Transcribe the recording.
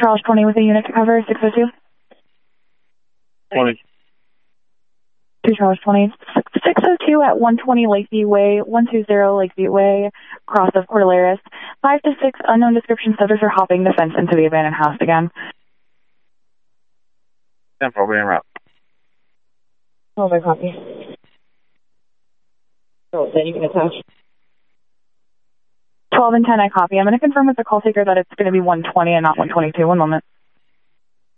Charles 20 with a unit to cover, 602. 20. 2 Charles 20, 602 at 120 Lakeview Way, 120 Lakeview Way, cross of Cordilleras. 5 to 6 unknown description subjects are hopping the fence into the abandoned house again. 10-4, being route. Oh, my copy. Oh, then you can attach. 12 and 10, I copy. I'm going to confirm with the call taker that it's going to be 120 and not 122. One moment.